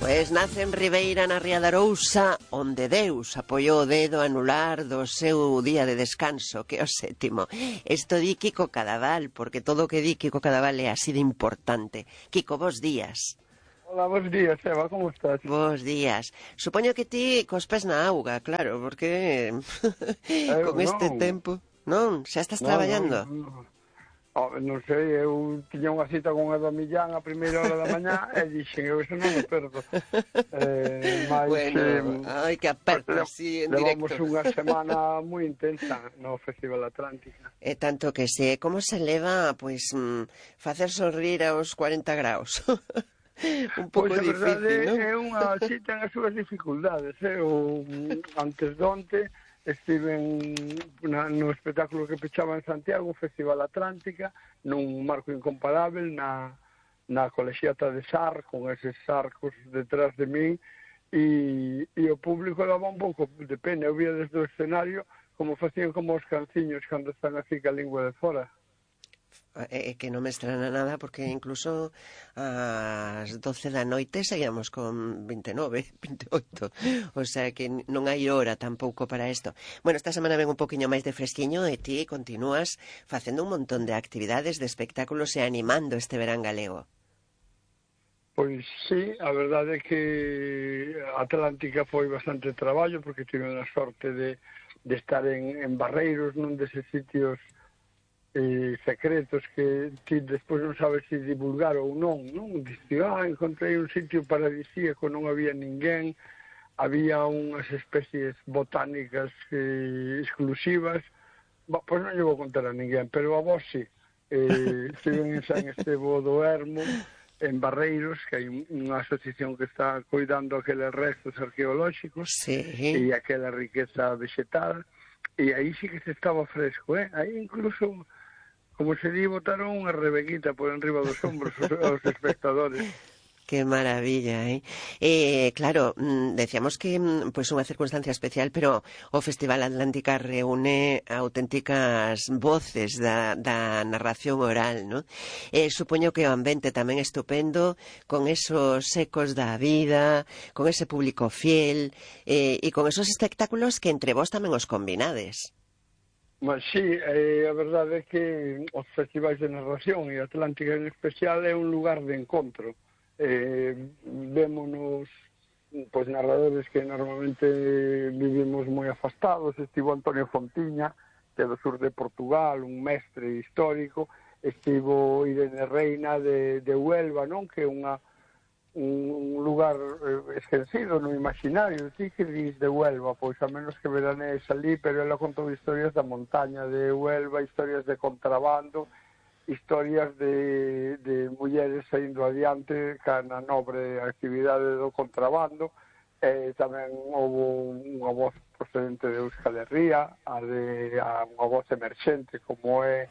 Pois nace en Ribeira, na Ría de Arousa, onde Deus apoiou o dedo a anular do seu día de descanso, que é o 7º. Isto di Kiko Cadaval, porque todo o que di Kiko Cadaval é así de importante. Kiko, bos días. Hola, bos días, Eva, como estás? Bos días. Supoño que ti cos pés na auga, claro, porque con este tempo... Non? Xa estás traballando? Non sei, eu tiña unha cita con Eva Millán a primeira hora da mañá e dixen, eu iso non o perdo. Bueno, ai, que aperto así en directo. Levamos unha semana moi intensa no Festival Atlántica. E tanto que se, como se leva, pois, facer sorrir aos 40 graus? Un pouco difícil, non? Pois a verdade é unha, si ten as súas dificultades. Eu, antes de onte, estive no espectáculo que pechaba en Santiago, o Festival Atlántica, nun marco incomparable, na colexiata de Sar, con eses arcos detrás de min, e o público daba un pouco de pena. Eu vía desde o escenario como facían como os canciños cando están así ca lingua de fora. Que non me estrana nada, porque incluso ás 12 da noite seguíamos con 29, 28, o sea que non hai hora tampouco para isto. Bueno, esta semana ven un poquinho máis de fresquiño e ti continúas facendo un montón de actividades, de espectáculos e animando este verán galego. Pois sí, a verdade é que Atlántica foi bastante traballo, porque tive a sorte de estar en Barreiros, nun deses sitios secretos que ti despois non sabes se divulgar ou non, non? Dice, encontrei un sitio paradisíaco, non había ninguén, había unhas especies botánicas exclusivas, pois non lle vou contar a ninguén, pero a vos sí. Estive en San Estevo do Ermo, en Barreiros, que hai unha asociación que está cuidando aqueles restos arqueolóxicos e aquela riqueza vegetal, e aí sí que se estaba fresco, aí incluso, como se di, botaron unha rebequita por enriba dos ombros aos espectadores. Que maravilla, claro, decíamos que pois unha circunstancia especial, pero o Festival Atlántica reúne auténticas voces da narración oral, non? Supoño que o ambiente tamén estupendo, con esos ecos da vida, con ese público fiel, e con esos espectáculos que entre vós tamén os combinades. Mas sí, a verdade é que os festivais de narración e Atlántica en especial é un lugar de encontro. Vémonos pois narradores que normalmente vivimos moi afastados. Estivo Antonio Fontiña, que é do sur de Portugal, un mestre histórico. Estivo Irene Reina de Huelva, non? Que é un lugar esquecido no imaginario. Ti que dis de Huelva, pois a menos que veranees ali, pero ela contou historias da montaña de Huelva, historias de contrabando, historias de mulleres saindo adiante na nobre actividade do contrabando. Tamén houve unha voz procedente de Euskal Herria, unha voz emerxente como é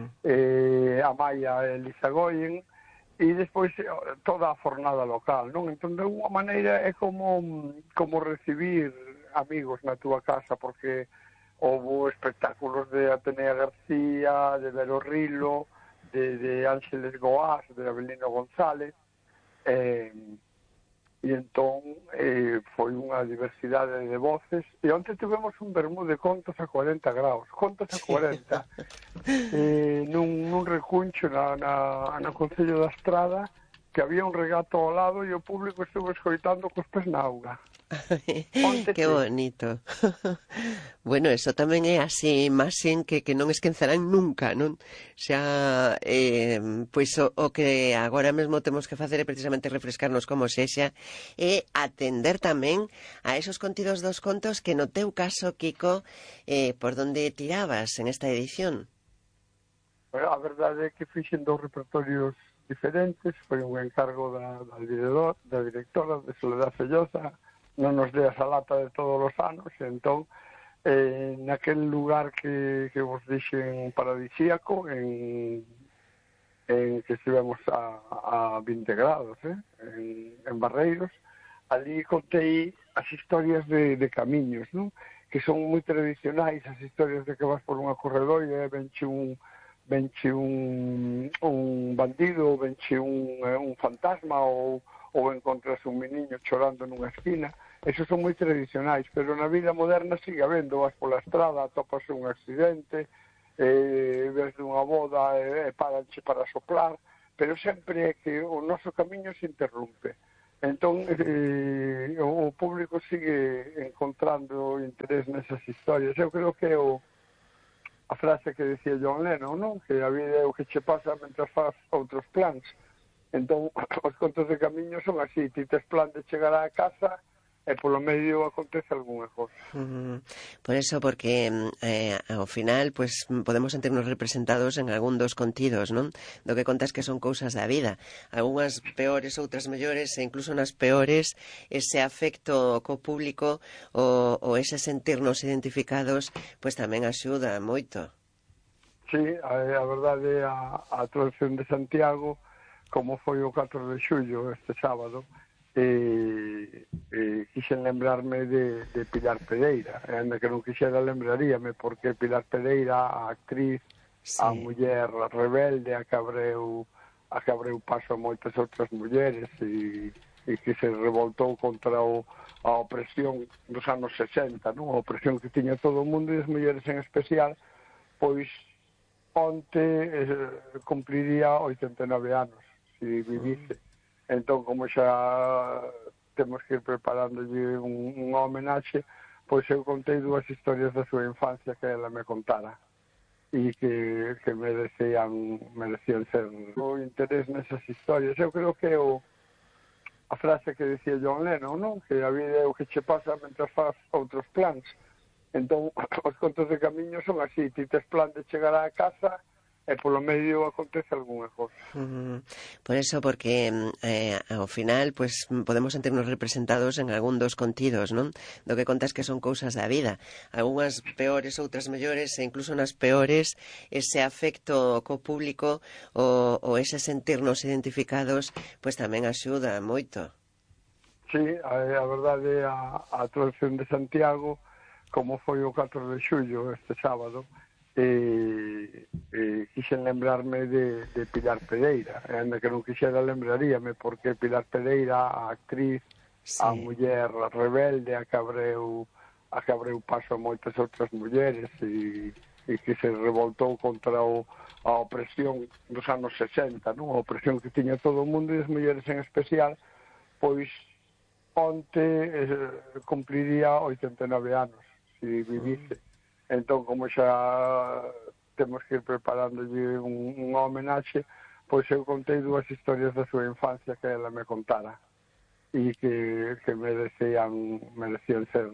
Amaya Elizagoyen, e despois toda a fornada local, non? Entón, de alguma maneira é como recibir amigos na túa casa, porque houve espectáculos de Atenea García, de Vero Rilo, de Ángeles Goás, de Abelino González, e entón foi unha diversidade de voces, e onte tivemos un vermú de contos a 40 graus, contos a 40, nun recuncho na Concello da Estrada, que había un regato ao lado e o público estuvo escoitando cos pés na auga. Que bonito. Bueno, eso tamén é así, máis que non esquecerán nunca, non? Xa, pois o que agora mesmo temos que facer é precisamente refrescarnos como sexa e atender tamén a esos contidos dos contos que no teu caso, Kiko, por donde tirabas en esta edición? A verdade é que fixen 2 repertorios diferentes, foi un encargo da directora de Soledad Felloza, non nos deas a lata de todos os anos, entón, naquel lugar que vos dixen paradisíaco, en que estivemos a 20 grados, en Barreiros, ali contei as historias de camiños, non? Que son moi tradicionais, as historias de que vas por unha corredoira e venche un bandido, venche un fantasma ou ou encontras un meniño chorando nunha esquina. Esos son moi tradicionais, pero na vida moderna sigue habendo, vas pola estrada, atopas un accidente, ves dunha boda e paranche para soplar, pero sempre é que o noso camiño se interrumpe. Entón, o público sigue encontrando interés nesas historias. Eu creo que é a frase que decía John Lennon, non? Que a vida é o que che pasa mentre faz outros plans. Entón, os contos de camiño son así, ti tes plan de chegar á casa e polo medio acontece algunha cosa. Por eso, porque ao final pues podemos sentirnos representados en algún dos contidos, non? Do que contas que son cousas da vida, algunhas peores, outras mellores, e incluso nas peores ese afecto co público ou ese sentirnos identificados pues tamén axuda moito. Sí, a verdade é a traducción de Santiago, como foi o 4 de xullo este sábado, quixen lembrarme de Pilar Pereira, ainda que non quixera lembraríame, porque Pilar Pereira, a actriz, sí, a muller rebelde, a que abreu paso a moitas outras mulleres e que se revoltou contra a opresión dos anos 60, non? A opresión que tiña todo o mundo e as mulleres en especial, pois onte cumpliría 89 anos, se vivise. Entón, como xa temos que ir preparándolle unha homenaxe, pois eu contei dúas historias da súa infancia que ela me contara e que merecían ser o interés nesas historias. Eu creo que é a frase que decía John Lennon, non? Que a vida é o que che pasa mentre faz outros plans. Entón, os contos de camiño son así, ti tes plan de chegar á casa e polo medio acontece algunha cosa. Por eso, porque ao final pues podemos sentirnos representados en algún dos contidos, non? Do que contas que son cousas da vida, algunhas peores, outras mellores, e incluso nas peores ese afecto co público ou ese sentirnos identificados pues tamén axuda moito. Sí, a verdade é a traducción de Santiago, como foi o 4 de xullo este sábado, quixen lembrarme de Pilar Pereira, ainda que non quixera lembraríame, porque Pilar Pereira, a actriz, sí, a muller rebelde, a que abreu paso a moitas outras mulleres e que se revoltou contra a opresión dos anos 60, non? A opresión que tiña todo o mundo e as mulleres en especial, pois onte cumpliría 89 anos, se vivise. Entón, como xa temos que ir preparándolle unha homenaxe, pois eu contei dúas historias da súa infancia que ela me contara e que merecían ser